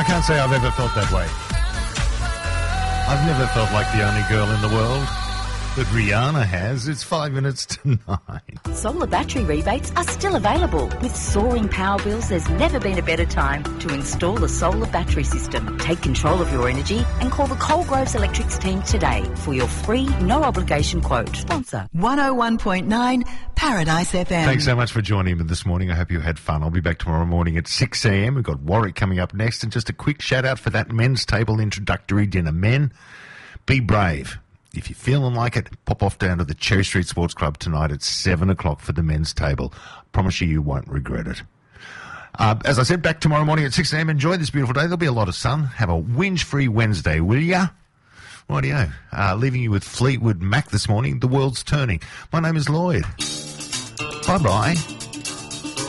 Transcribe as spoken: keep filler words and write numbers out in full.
I can't say I've ever felt that way. I've never felt like the only girl in the world. But Rihanna has. It's five minutes to nine. Solar battery rebates are still available. With soaring power bills, there's never been a better time to install a solar battery system. Take control of your energy and call the Coalgroves Electrics team today for your free, no-obligation quote. Sponsor one oh one point nine Paradise F M. Thanks so much for joining me this morning. I hope you had fun. I'll be back tomorrow morning at six a.m. We've got Warwick coming up next. And just a quick shout-out for that men's table introductory dinner. Men, be brave. If you're feeling like it, pop off down to the Cherry Street Sports Club tonight at seven o'clock for the men's table. I promise you, you won't regret it. Uh, as I said, back tomorrow morning at six a.m. Enjoy this beautiful day. There'll be a lot of sun. Have a whinge-free Wednesday, will ya? Rightio. Uh, leaving you with Fleetwood Mac this morning. The world's turning. My name is Lloyd. Bye-bye.